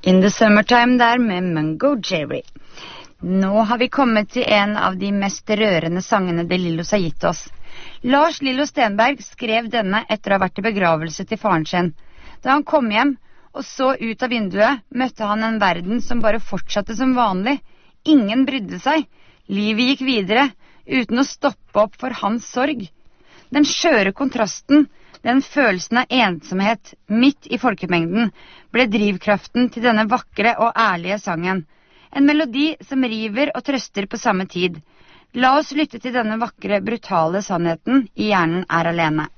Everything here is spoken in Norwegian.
In the Summertime der med Mungo Jerry. Nå har vi kommet til en av de mest rørende sangene De Lillos har gitt oss. Lars Lillo Stenberg skrev denne etter å ha vært i begravelse til faren sin. Da han kom hjem og så ut av vinduet, møtte han en verden som bare fortsatte som vanlig. Ingen brydde seg. Livet gikk videre, uten å stoppe opp for hans sorg. Den skjøre kontrasten, den følelsen av ensomhet midt i folkemengden, ble drivkraften til denne vakre og ærlige sangen. En melodi som river og trøster på samme tid. La oss lytte til denne vakre, brutale sannheten I Hjernen er alene.